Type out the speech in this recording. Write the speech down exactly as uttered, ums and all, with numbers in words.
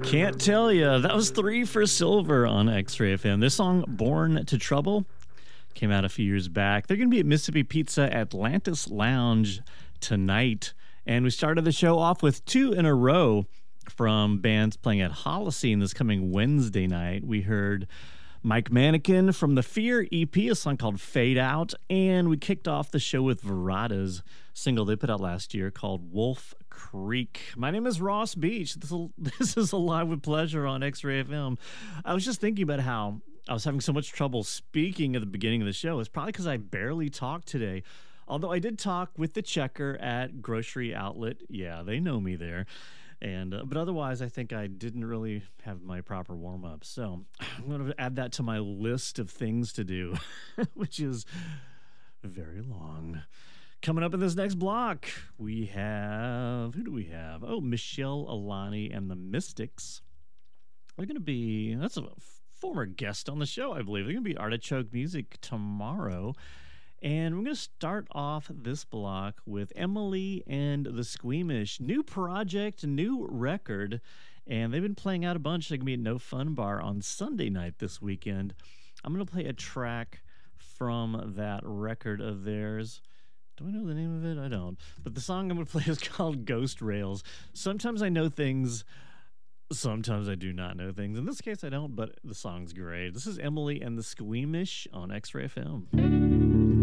Can't tell ya. That was Three for Silver on X-Ray F M. This song, Born to Trouble, came out a few years back. They're going to be at Mississippi Pizza Atlantis Lounge tonight. And we started the show off with two in a row from bands playing at Holocene this coming Wednesday night. We heard Mike Mannequin from the Fear E P, a song called Fade Out. And we kicked off the show with Verada's single they put out last year called Wolf Creek. My name is Ross Beach. This is, this is Alive with Pleasure on X-Ray F M. I was just thinking about how I was having so much trouble speaking at the beginning of the show. It's probably because I barely talked today. Although I did talk with the checker at Grocery Outlet. Yeah, they know me there. And uh, but otherwise, I think I didn't really have my proper warm-up. So I'm going to add that to my list of things to do, which is very long. Coming up in this next block, we have... Who do we have? Oh, Michelle Alani and the Mystics. They're going to be... That's a former guest on the show, I believe. They're going to be Artichoke Music tomorrow. And we're going to start off this block with Emily and the Squeamish. New project, new record, and they've been playing out a bunch. They're going to be at No Fun Bar on Sunday night this weekend. I'm going to play a track from that record of theirs. Do I know the name of it? I don't. But the song I'm going to play is called Ghost Rails. Sometimes I know things, sometimes I do not know things. In this case, I don't, but the song's great. This is Emily and the Squeamish on X-Ray F M.